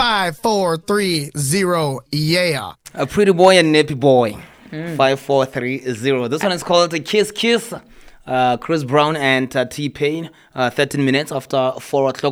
5430. Yeah. A Pretty Boy and Nappy Boy. 5430. This one is called Kiss Kiss. Chris Brown and T-Pain. 13 minutes after 4 o'clock.